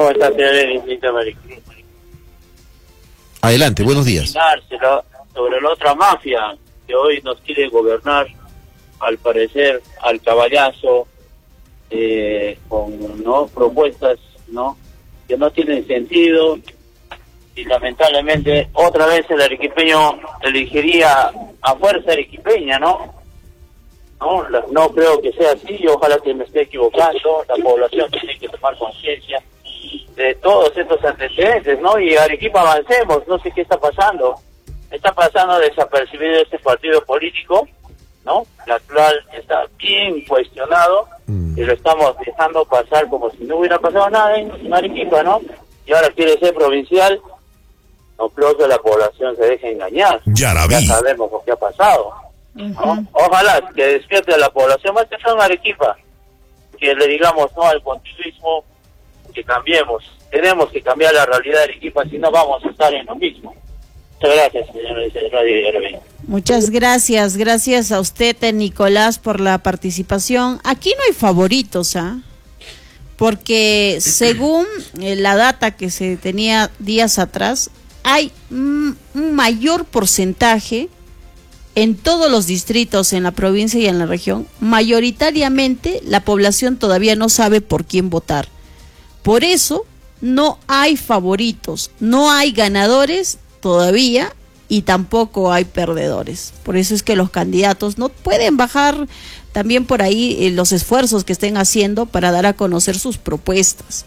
¿Cómo está, señor? Adelante, buenos días. Sobre la otra mafia que hoy nos quiere gobernar, al parecer, al caballazo, con propuestas que no tienen sentido, y lamentablemente otra vez el arequipeño elegiría a fuerza arequipeña, ¿no? No creo que sea así, ojalá que me esté equivocando. La población tiene que tomar conciencia de todos estos antecedentes, ¿no? Y Arequipa, avancemos. No sé qué está pasando. Está pasando desapercibido este partido político, ¿no? La actual está bien cuestionado y lo estamos dejando pasar como si no hubiera pasado nada en Arequipa, ¿no? Y ahora quiere ser provincial. No creo que la población se deje engañar. Ya sabemos lo que ha pasado, ¿no? Ojalá que despierte a la población, más que sea en Arequipa, que le digamos no al continuismo, que cambiemos. Tenemos que cambiar la realidad de Arequipa, si no vamos a estar en lo mismo. Muchas gracias, señor. Muchas gracias. Gracias a usted, Nicolás, por la participación. Aquí no hay favoritos, porque según la data que se tenía días atrás, hay un mayor porcentaje en todos los distritos, en la provincia y en la región. Mayoritariamente la población todavía no sabe por quién votar. Por eso no hay favoritos, no hay ganadores todavía y tampoco hay perdedores. Por eso es que los candidatos no pueden bajar también por ahí los esfuerzos que estén haciendo para dar a conocer sus propuestas.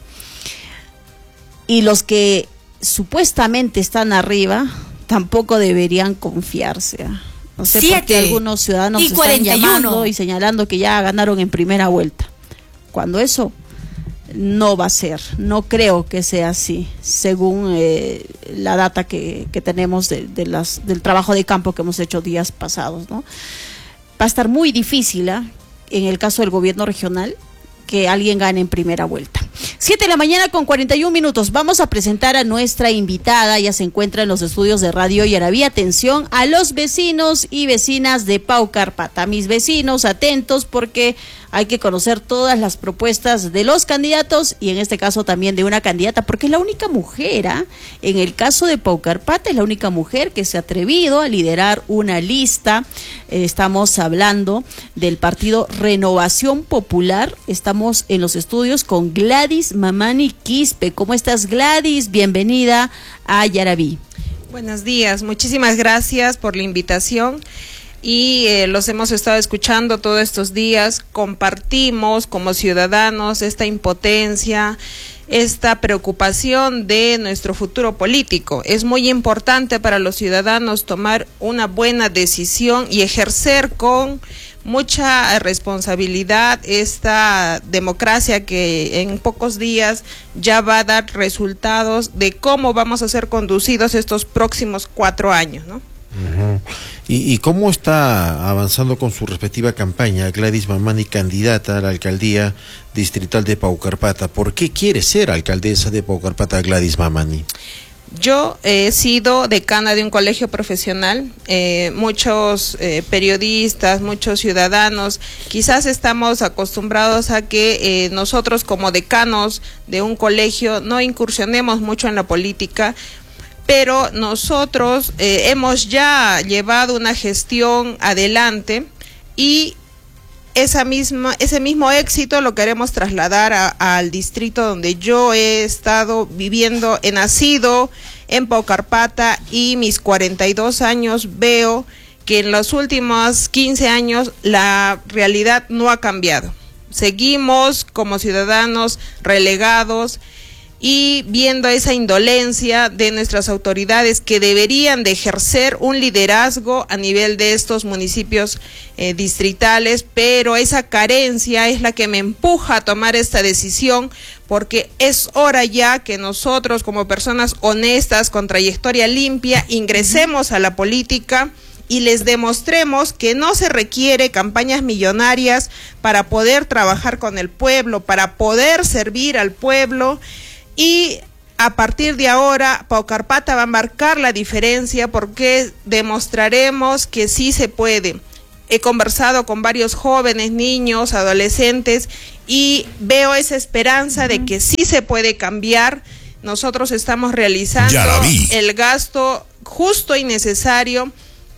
Y los que supuestamente están arriba tampoco deberían confiarse. No sé por qué algunos ciudadanos están llamando y señalando que ya ganaron en primera vuelta, cuando eso no va a ser. No creo que sea así, según la data que tenemos del trabajo de campo que hemos hecho días pasados, ¿no? Va a estar muy difícil, en el caso del gobierno regional, que alguien gane en primera vuelta. 7:41 a.m. Vamos a presentar a nuestra invitada. Ella se encuentra en los estudios de Radio Yaraví. Atención a los vecinos y vecinas de Paucarpata. Mis vecinos, atentos, porque hay que conocer todas las propuestas de los candidatos y en este caso también de una candidata, porque es la única mujer, en el caso de Paucarpata, es la única mujer que se ha atrevido a liderar una lista. Estamos hablando del partido Renovación Popular. Estamos en los estudios con Gladys Mamani Quispe. ¿Cómo estás, Gladys? Bienvenida a Yaraví. Buenos días, muchísimas gracias por la invitación. Y los hemos estado escuchando todos estos días. Compartimos como ciudadanos esta impotencia, esta preocupación de nuestro futuro político. Es muy importante para los ciudadanos tomar una buena decisión y ejercer con mucha responsabilidad esta democracia que en pocos días ya va a dar resultados de cómo vamos a ser conducidos estos próximos 4 años, ¿no? ¿Y cómo está avanzando con su respectiva campaña Gladys Mamani, candidata a la alcaldía distrital de Paucarpata? ¿Por qué quiere ser alcaldesa de Paucarpata, Gladys Mamani? Yo he sido decana de un colegio profesional. Muchos periodistas, muchos ciudadanos, quizás estamos acostumbrados a que nosotros como decanos de un colegio no incursionemos mucho en la política, pero nosotros hemos ya llevado una gestión adelante y ese mismo éxito lo queremos trasladar al distrito donde yo he estado viviendo. He nacido en Paucarpata y mis 42 años veo que en los últimos 15 años la realidad no ha cambiado. Seguimos como ciudadanos relegados y viendo esa indolencia de nuestras autoridades que deberían de ejercer un liderazgo a nivel de estos municipios distritales, pero esa carencia es la que me empuja a tomar esta decisión, porque es hora ya que nosotros como personas honestas, con trayectoria limpia, ingresemos a la política y les demostremos que no se requiere campañas millonarias para poder trabajar con el pueblo, para poder servir al pueblo. Y a partir de ahora, Paucarpata va a marcar la diferencia porque demostraremos que sí se puede. He conversado con varios jóvenes, niños, adolescentes y veo esa esperanza de que sí se puede cambiar. Nosotros estamos realizando el gasto justo y necesario.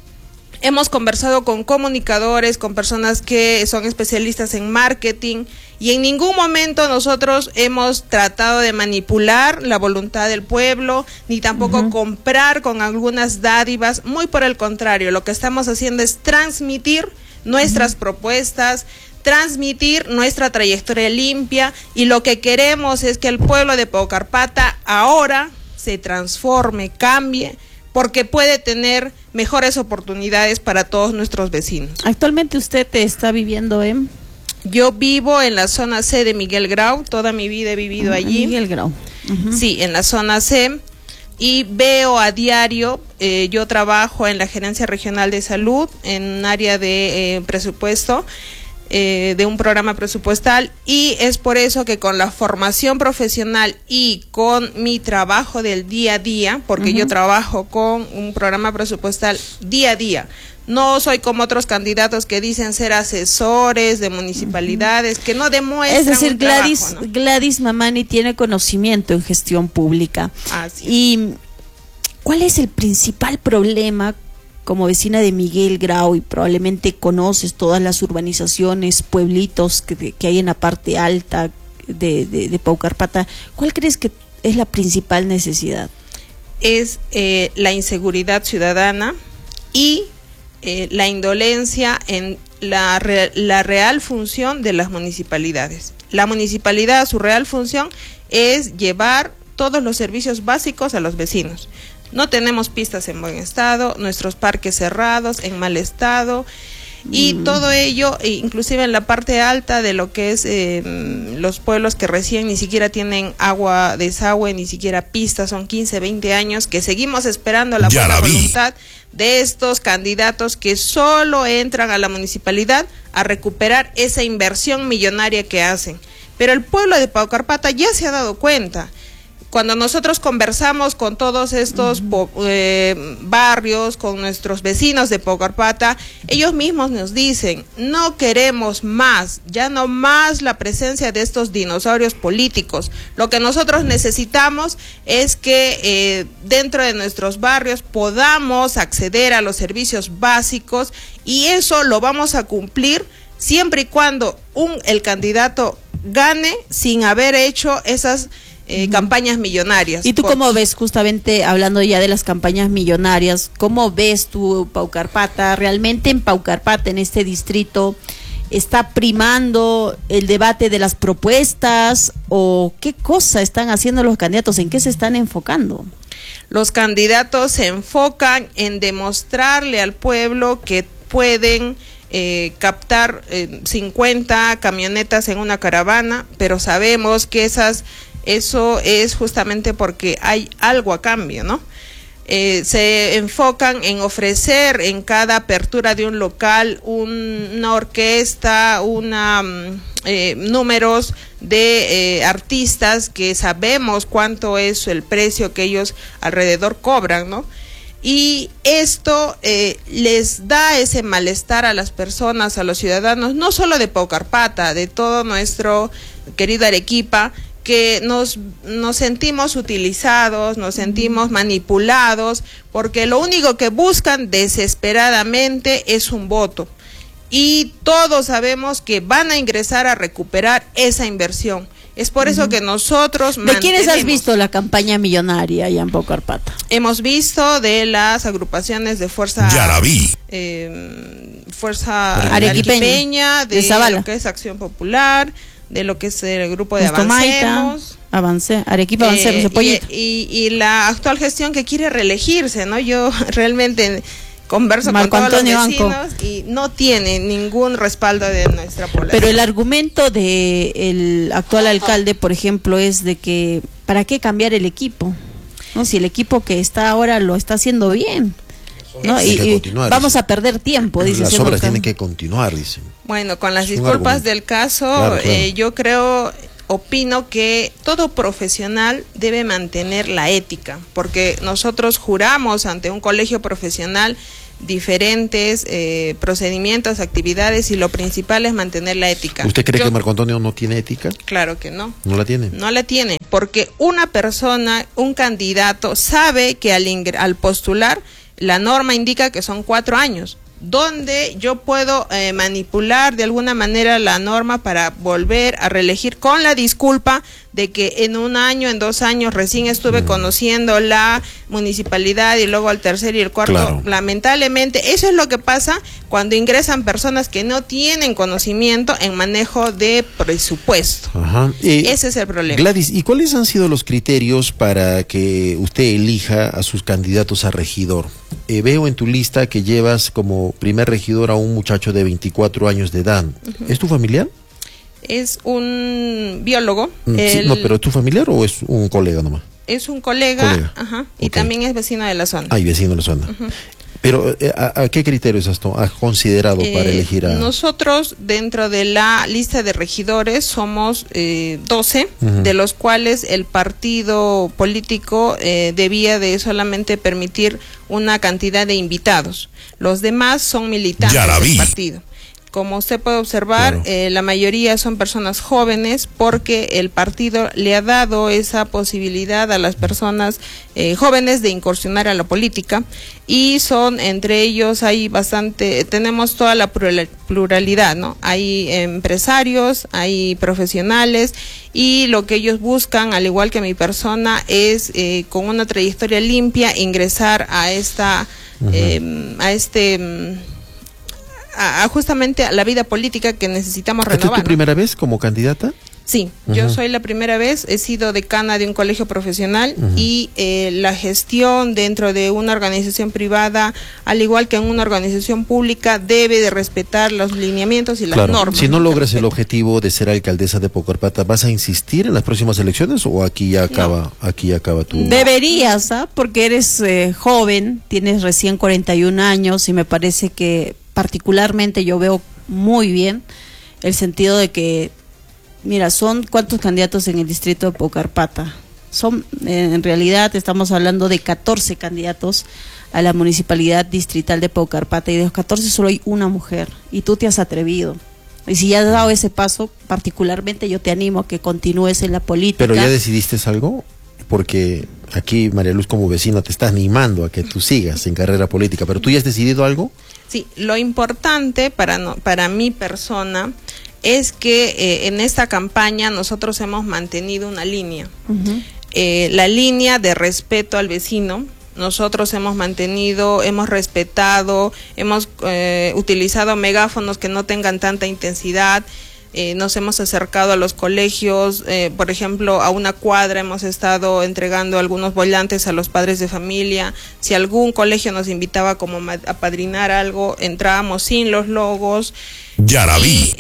Hemos conversado con comunicadores, con personas que son especialistas en marketing, y en ningún momento nosotros hemos tratado de manipular la voluntad del pueblo, ni tampoco comprar con algunas dádivas. Muy por el contrario, lo que estamos haciendo es transmitir nuestras propuestas, transmitir nuestra trayectoria limpia, y lo que queremos es que el pueblo de Paucarpata ahora se transforme, cambie, porque puede tener mejores oportunidades para todos nuestros vecinos. Actualmente usted está viviendo en... Yo vivo en la zona C de Miguel Grau, toda mi vida he vivido allí. Miguel Grau. Sí, en la zona C, y veo a diario, yo trabajo en la Gerencia Regional de Salud, en un área de presupuesto, de un programa presupuestal, y es por eso que con la formación profesional y con mi trabajo del día a día, porque yo trabajo con un programa presupuestal día a día, no soy como otros candidatos que dicen ser asesores de municipalidades, que no demuestran. Es decir, un trabajo, ¿no? Gladys Mamani tiene conocimiento en gestión pública. Así es. ¿Y cuál es el principal problema? Como vecina de Miguel Grau, y probablemente conoces todas las urbanizaciones, pueblitos que hay en la parte alta de Paucarpata, ¿cuál crees que es la principal necesidad? Es la inseguridad ciudadana y la indolencia en la real función de las municipalidades. La municipalidad, su real función es llevar todos los servicios básicos a los vecinos. No tenemos pistas en buen estado, nuestros parques cerrados, en mal estado, y todo ello, inclusive en la parte alta de lo que es los pueblos que recién ni siquiera tienen agua, desagüe, ni siquiera pistas, son 15, 20 años que seguimos esperando la buena voluntad de estos candidatos que solo entran a la municipalidad a recuperar esa inversión millonaria que hacen. Pero el pueblo de Paucarpata ya se ha dado cuenta. Cuando nosotros conversamos con todos estos barrios, con nuestros vecinos de Paucarpata, ellos mismos nos dicen, no queremos más, ya no más la presencia de estos dinosaurios políticos. Lo que nosotros necesitamos es que dentro de nuestros barrios podamos acceder a los servicios básicos, y eso lo vamos a cumplir siempre y cuando el candidato gane sin haber hecho esas campañas millonarias. ¿Y tú cómo ves, justamente hablando ya de las campañas millonarias, cómo ves tú Paucarpata? ¿Realmente en Paucarpata, en este distrito, está primando el debate de las propuestas, o qué cosa están haciendo los candidatos? ¿En qué se están enfocando? Los candidatos se enfocan en demostrarle al pueblo que pueden captar 50 camionetas en una caravana, pero sabemos que eso es justamente porque hay algo a cambio, ¿no? Se enfocan en ofrecer en cada apertura de un local una orquesta, números de artistas que sabemos cuánto es el precio que ellos alrededor cobran, ¿no? Y esto les da ese malestar a las personas, a los ciudadanos, no solo de Paucarpata, de todo nuestro querido Arequipa, que nos sentimos utilizados, nos sentimos manipulados, porque lo único que buscan desesperadamente es un voto. Y todos sabemos que van a ingresar a recuperar esa inversión. Es por eso que nosotros ¿De quiénes has visto la campaña millonaria allá en Paucarpata? Hemos visto de las agrupaciones de fuerza arequipeña, de lo que es Acción Popular, de lo que es el grupo de Avancemos. Arequipa Avancemos, y la actual gestión que quiere reelegirse, ¿no? Yo realmente converso Marco con todos Antonio los vecinos Banco, y no tiene ningún respaldo de nuestra población. Pero el argumento del actual alcalde, por ejemplo, es de que ¿para qué cambiar el equipo? ¿No? Si el equipo que está ahora lo está haciendo bien, ¿no? Y vamos a perder tiempo, dice. Las obras tienen que continuar, dicen. Bueno, con las disculpas del caso, claro. Yo opino que todo profesional debe mantener la ética, porque nosotros juramos ante un colegio profesional diferentes procedimientos, actividades, y lo principal es mantener la ética. ¿Usted cree que Marco Antonio no tiene ética? Claro que no. ¿No la tiene? No la tiene, porque una persona, un candidato, sabe que al postular, la norma indica que son 4 años. Donde yo puedo manipular de alguna manera la norma para volver a reelegir con la disculpa de que en 1 año, en 2 años recién estuve conociendo la municipalidad y luego al tercer y el cuarto. Claro. Lamentablemente, eso es lo que pasa cuando ingresan personas que no tienen conocimiento en manejo de presupuesto. Ajá. Ese es el problema. Gladys, ¿y cuáles han sido los criterios para que usted elija a sus candidatos a regidor? Veo en tu lista que llevas como primer regidor a un muchacho de 24 años de edad. ¿Es tu familiar? Es un biólogo. Sí, no, pero ¿es tu familiar o es un colega nomás? Es un colega. Ajá, y Ok. también es vecino de la zona. Ah, y vecino de la zona. Pero, ¿a qué criterios has considerado para elegir a...? Nosotros, dentro de la lista de regidores, somos 12, de los cuales el partido político debía de solamente permitir una cantidad de invitados. Los demás son militantes del partido. Como usted puede observar, claro, la mayoría son personas jóvenes, porque el partido le ha dado esa posibilidad a las personas jóvenes de incursionar a la política, y son, entre ellos hay bastante, tenemos toda la pluralidad, ¿no? Hay empresarios, hay profesionales, y lo que ellos buscan, al igual que mi persona, es con una trayectoria limpia ingresar a esta, justamente a la vida política que necesitamos renovar. ¿Esta es tu primera vez como candidata? Sí, yo soy la primera vez, he sido decana de un colegio profesional, y la gestión dentro de una organización privada, al igual que en una organización pública, debe de respetar los lineamientos y las normas. Si no logras el objetivo de ser alcaldesa de Paucarpata, ¿vas a insistir en las próximas elecciones o aquí ya acaba, tu...? Deberías, porque eres joven, tienes recién 41 años, y me parece que particularmente yo veo muy bien el sentido de que, mira, son ¿cuántos candidatos en el distrito de Paucarpata? Son, en realidad estamos hablando de 14 candidatos a la municipalidad distrital de Paucarpata, y de los 14 solo hay una mujer, y tú te has atrevido. Y si ya has dado ese paso, particularmente yo te animo a que continúes en la política. ¿Pero ya decidiste algo? Porque aquí María Luz, como vecina, te está animando a que tú sigas en carrera política, pero ¿tú ya has decidido algo? Sí, lo importante para mi persona es que en esta campaña nosotros hemos mantenido una línea, la línea de respeto al vecino. Nosotros hemos mantenido, hemos respetado, hemos utilizado megáfonos que no tengan tanta intensidad. Nos hemos acercado a los colegios, por ejemplo, a una cuadra hemos estado entregando algunos volantes a los padres de familia. Si algún colegio nos invitaba como a padrinar algo, entrábamos sin los logos. Ya la vi.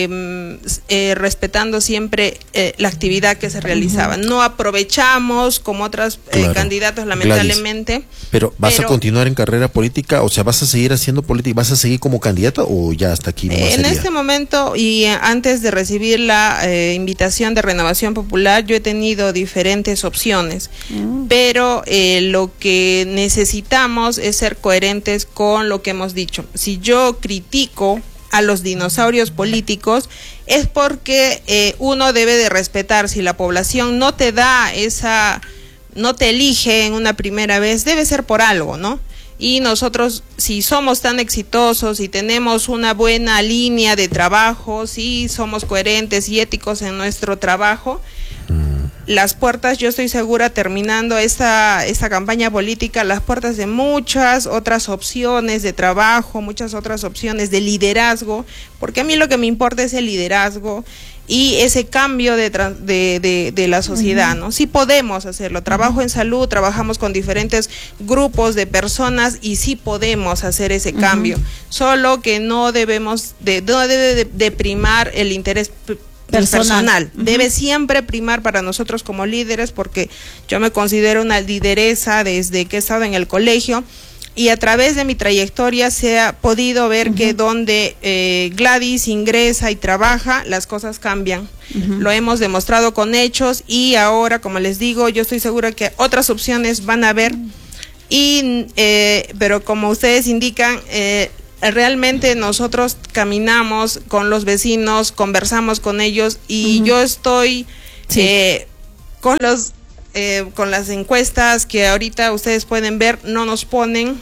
Respetando siempre la actividad que se realizaba. No aprovechamos como otros candidatos, lamentablemente. Gladys, pero ¿vas a continuar en carrera política? O sea, ¿vas a seguir haciendo política? ¿Vas a seguir como candidata o ya hasta aquí? En este momento, y antes de recibir la invitación de Renovación Popular, yo he tenido diferentes opciones, pero lo que necesitamos es ser coherentes con lo que hemos dicho. Si yo critico a los dinosaurios políticos, es porque uno debe de respetar. Si la población no te da no te elige en una primera vez, debe ser por algo, ¿no? Y nosotros, si somos tan exitosos y tenemos una buena línea de trabajo, si somos coherentes y éticos en nuestro trabajo, las puertas, yo estoy segura, terminando esta campaña política, las puertas de muchas otras opciones de trabajo, muchas otras opciones de liderazgo, porque a mí lo que me importa es el liderazgo y ese cambio de la sociedad, ¿no? Sí podemos hacerlo. Trabajo en salud, trabajamos con diferentes grupos de personas y sí podemos hacer ese cambio, solo que no debe de primar el interés personal. Debe siempre primar para nosotros como líderes, porque yo me considero una lideresa desde que he estado en el colegio, y a través de mi trayectoria se ha podido ver que donde Gladys ingresa y trabaja, las cosas cambian. Lo hemos demostrado con hechos, y ahora, como les digo, yo estoy segura que otras opciones van a haber Pero como ustedes indican, realmente nosotros caminamos con los vecinos, conversamos con ellos y yo estoy con las encuestas que ahorita ustedes pueden ver, no nos ponen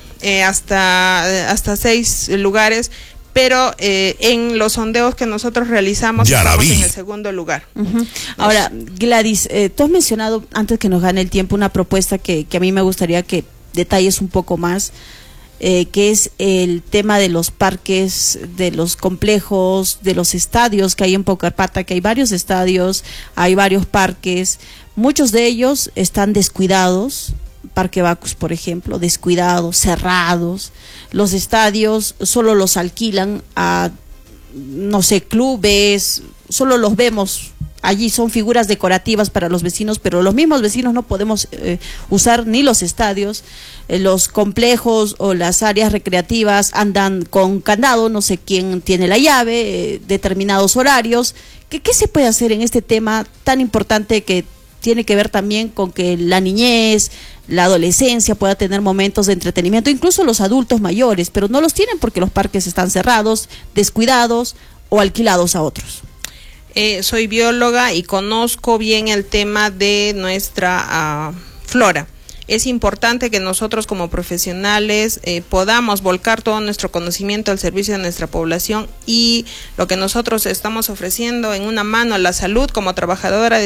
hasta 6 lugares, pero en los sondeos que nosotros realizamos estamos en el segundo lugar. Ahora, Gladys, tú has mencionado, antes que nos gane el tiempo, una propuesta que a mí me gustaría que detalles un poco más, que es el tema de los parques, de los complejos, de los estadios que hay en Paucarpata, que hay varios estadios, hay varios parques, muchos de ellos están descuidados. Parque Bacus, por ejemplo, descuidados, cerrados. Los estadios solo los alquilan a, no sé, clubes, solo los vemos allí, son figuras decorativas para los vecinos, pero los mismos vecinos no podemos usar ni los estadios. Los complejos o las áreas recreativas andan con candado, no sé quién tiene la llave, determinados horarios. ¿Qué se puede hacer en este tema tan importante que tiene que ver también con que la niñez, la adolescencia pueda tener momentos de entretenimiento, incluso los adultos mayores, pero no los tienen porque los parques están cerrados, descuidados o alquilados a otros? Soy bióloga y conozco bien el tema de nuestra flora. Es importante que nosotros como profesionales podamos volcar todo nuestro conocimiento al servicio de nuestra población, y lo que nosotros estamos ofreciendo en una mano la salud como trabajadora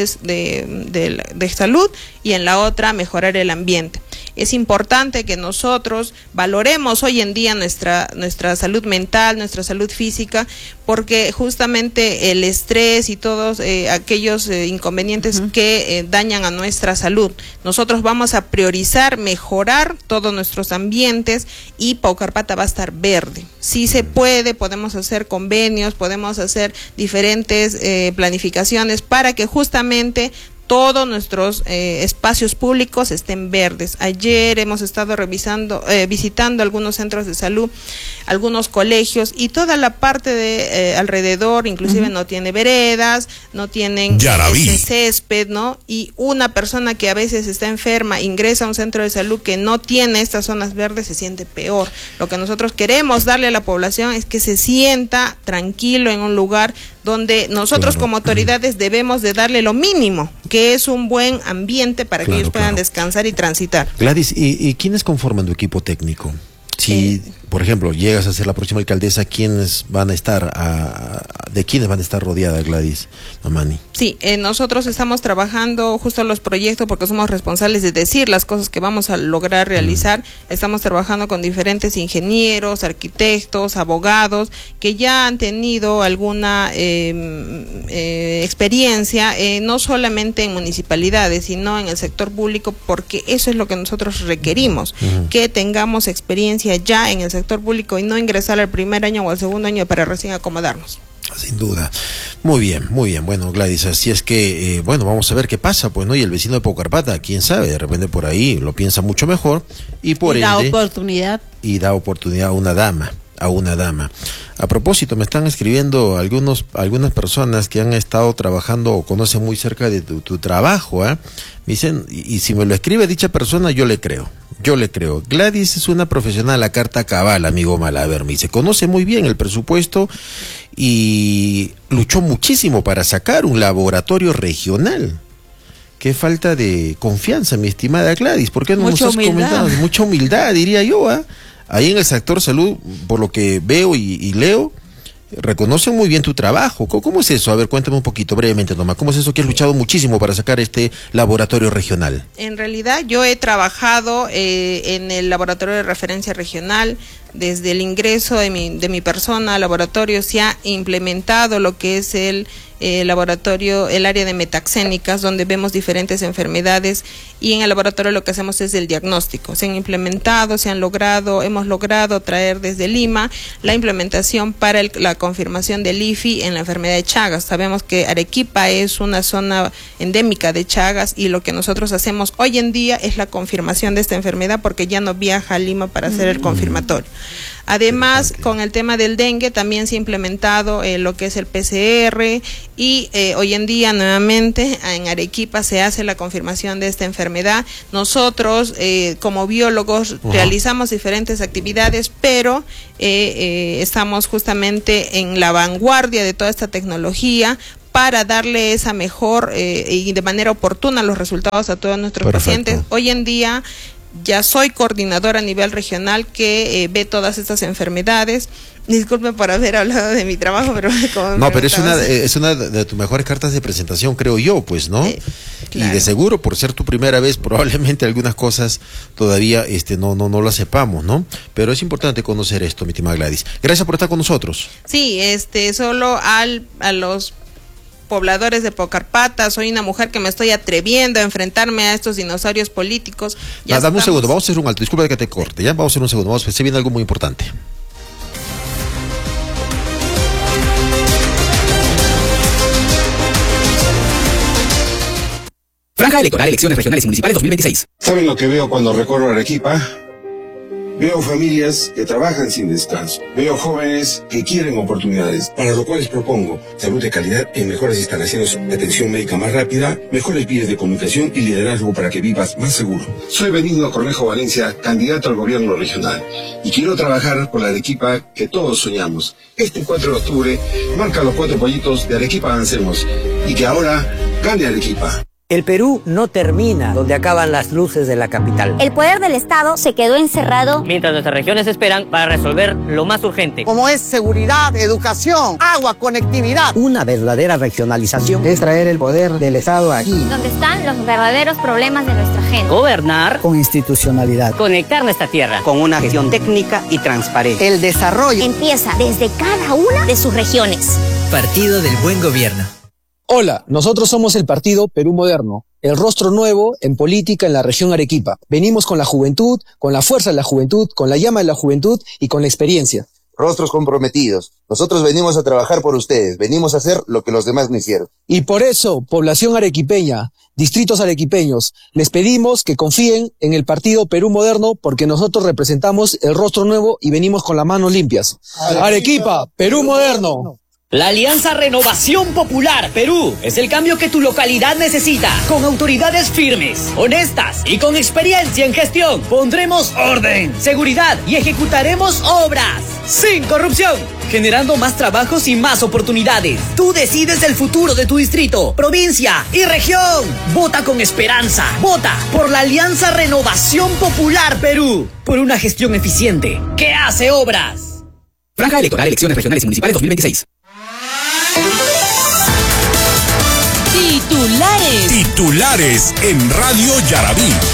de salud y en la otra mejorar el ambiente. Es importante que nosotros valoremos hoy en día nuestra salud mental, nuestra salud física, porque justamente el estrés y todos aquellos inconvenientes que dañan a nuestra salud, nosotros vamos a priorizar mejorar todos nuestros ambientes, y Paucarpata va a estar verde. Sí se puede, podemos hacer convenios, podemos hacer diferentes planificaciones para que justamente todos nuestros espacios públicos estén verdes. Ayer hemos estado visitando algunos centros de salud, algunos colegios, y toda la parte de alrededor, inclusive no tiene veredas, no tienen césped, ¿no? Y una persona que a veces está enferma ingresa a un centro de salud que no tiene estas zonas verdes, se siente peor. Lo que nosotros queremos darle a la población es que se sienta tranquilo en un lugar donde nosotros como autoridades debemos de darle lo mínimo, que es un buen ambiente para que ellos puedan descansar y transitar. Gladys, ¿y quiénes conforman tu equipo técnico? Si, por ejemplo, llegas a ser la próxima alcaldesa, ¿quiénes van a estar de quiénes van a estar rodeada, Gladys Mamani? Sí, nosotros estamos trabajando justo los proyectos porque somos responsables de decir las cosas que vamos a lograr realizar. Estamos trabajando con diferentes ingenieros, arquitectos, abogados que ya han tenido alguna experiencia, no solamente en municipalidades, sino en el sector público, porque eso es lo que nosotros requerimos, que tengamos experiencia ya en el sector público y no ingresar al primer año o al segundo año para recién acomodarnos. Sin duda. Muy bien, muy bien. Bueno, Gladys, así es que, bueno, vamos a ver qué pasa, pues, ¿no? Y el vecino de Paucarpata, quién sabe, de repente por ahí lo piensa mucho mejor y por ende... da oportunidad. Y da oportunidad a una dama. A propósito, me están escribiendo algunas personas que han estado trabajando o conocen muy cerca de tu trabajo, ¿eh? Me dicen, y si me lo escribe dicha persona, yo le creo. Gladys es una profesional a carta cabal, amigo Malaver, me dice, conoce muy bien el presupuesto y luchó muchísimo para sacar un laboratorio regional. Qué falta de confianza, mi estimada Gladys, ¿por qué no nos has comentado? Mucha humildad, diría yo, ¿eh? Ahí en el sector salud, por lo que veo y leo, reconocen muy bien tu trabajo. ¿Cómo es eso? A ver, cuéntame un poquito, brevemente nomás. ¿Cómo es eso que has luchado muchísimo para sacar este laboratorio regional? En realidad, yo he trabajado en el laboratorio de referencia regional. Desde el ingreso de mi persona al laboratorio se ha implementado lo que es el laboratorio, el área de metaxénicas, donde vemos diferentes enfermedades, y en el laboratorio lo que hacemos es el diagnóstico. Se han implementado, hemos logrado traer desde Lima la implementación para la confirmación del IFI en la enfermedad de Chagas. Sabemos que Arequipa es una zona endémica de Chagas, y lo que nosotros hacemos hoy en día es la confirmación de esta enfermedad, porque ya no viaja a Lima para hacer el confirmatorio. Además, con el tema del dengue también se ha implementado lo que es el PCR y hoy en día nuevamente en Arequipa se hace la confirmación de esta enfermedad. Nosotros como biólogos realizamos diferentes actividades, pero estamos justamente en la vanguardia de toda esta tecnología para darle esa mejor y de manera oportuna los resultados a todos nuestros pacientes. Hoy en día ya soy coordinadora a nivel regional que ve todas estas enfermedades. Disculpe por haber hablado de mi trabajo, pero no, pero es una de tus mejores cartas de presentación, creo yo, pues, ¿no? Claro. Y de seguro, por ser tu primera vez, probablemente algunas cosas todavía no las sepamos, ¿no? Pero es importante conocer esto, mi estimada Gladys. Gracias por estar con nosotros. Sí, solo a los pobladores de Paucarpata, soy una mujer que me estoy atreviendo a enfrentarme a estos dinosaurios políticos. Dame un segundo, vamos a hacer un alto, disculpa que te corte, ya vamos a hacer un segundo, se viene algo muy importante. Franja electoral, elecciones regionales y municipales 2026. ¿Saben lo que veo cuando recorro Arequipa? Veo familias que trabajan sin descanso. Veo jóvenes que quieren oportunidades, para lo cual les propongo salud de calidad en mejores instalaciones de atención médica más rápida, mejores vías de comunicación y liderazgo para que vivas más seguro. Soy Benigno Cornejo Valencia, candidato al gobierno regional, y quiero trabajar por la Arequipa que todos soñamos. Este 4 de octubre marca los 4 pollitos de Arequipa Avancemos, y que ahora gane Arequipa. El Perú no termina donde acaban las luces de la capital. El poder del Estado se quedó encerrado mientras nuestras regiones esperan para resolver lo más urgente, como es seguridad, educación, agua, conectividad. Una verdadera regionalización es traer el poder del Estado aquí, donde están los verdaderos problemas de nuestra gente. Gobernar con institucionalidad, conectar nuestra tierra con una gestión técnica y transparente. El desarrollo empieza desde cada una de sus regiones. Partido del Buen Gobierno. Hola, nosotros somos el Partido Perú Moderno, el rostro nuevo en política en la región Arequipa. Venimos con la juventud, con la fuerza de la juventud, con la llama de la juventud y con la experiencia. Rostros comprometidos. Nosotros venimos a trabajar por ustedes, venimos a hacer lo que los demás no hicieron. Y por eso, población arequipeña, distritos arequipeños, les pedimos que confíen en el Partido Perú Moderno porque nosotros representamos el rostro nuevo y venimos con las manos limpias. Arequipa, Perú Moderno. La Alianza Renovación Popular Perú es el cambio que tu localidad necesita. Con autoridades firmes, honestas y con experiencia en gestión, pondremos orden, seguridad y ejecutaremos obras sin corrupción, generando más trabajos y más oportunidades. Tú decides el futuro de tu distrito, provincia y región. Vota con esperanza. Vota por la Alianza Renovación Popular Perú. Por una gestión eficiente que hace obras. Franja electoral, elecciones regionales y municipales 2026. Titulares en Radio Yarabí.